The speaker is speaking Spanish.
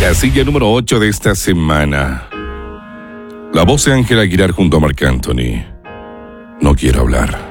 Casilla número 8 de esta semana. La voz de Ángela Aguilar junto a Marc Anthony. No quiero hablar.